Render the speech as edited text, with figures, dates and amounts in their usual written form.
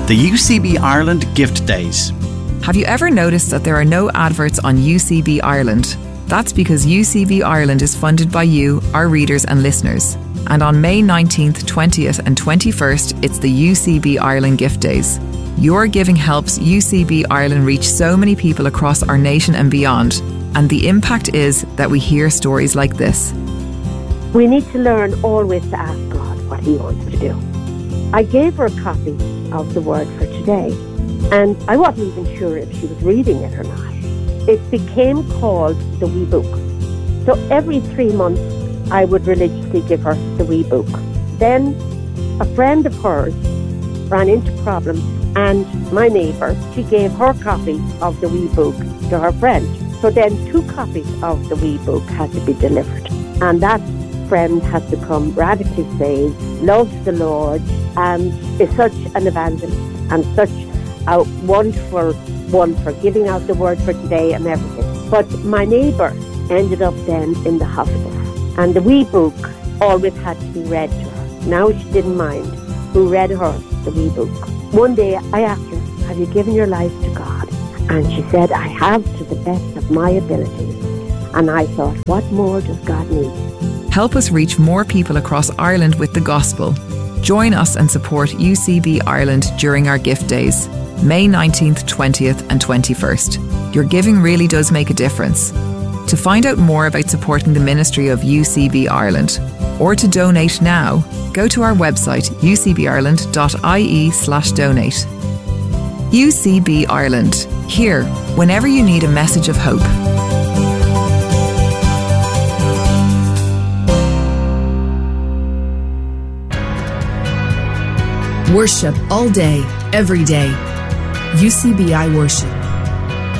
The UCB Ireland Gift Days. Have you ever noticed that there are no adverts on UCB Ireland? That's because UCB Ireland is funded by you, our readers and listeners. And on May 19th, 20th and 21st, it's the UCB Ireland Gift Days. Your giving helps UCB Ireland reach so many people across our nation and beyond. And the impact is that we hear stories like this. We need to learn always to ask God what He wants to do. I gave her a copy of the Word for Today, and I wasn't even sure if she was reading it or not. It became called the Wee Book. So every 3 months, I would religiously give her the Wee Book. Then a friend of hers ran into problems, and my neighbour, she gave her copy of the Wee Book to her friend. So then 2 copies of the Wee Book had to be delivered. And that friend has become radically saved, loves the Lord, and is such an evangelist and such a wonderful one for giving out the Word for Today and everything. But my neighbour ended up then in the hospital, and the Wee Book always had to be read to her. Now she didn't mind who read her the Wee Book. One day I asked her, have you given your life to God? And she said, I have, to the best of my ability. And I thought, what more does God need? Help us reach more people across Ireland with the gospel. Join us and support UCB Ireland during our gift days, May 19th, 20th and 21st. Your giving really does make a difference. To find out more about supporting the ministry of UCB Ireland, or to donate now, go to our website ucbireland.ie/donate. UCB Ireland, here whenever you need a message of hope. Worship all day, every day. UCBI Worship.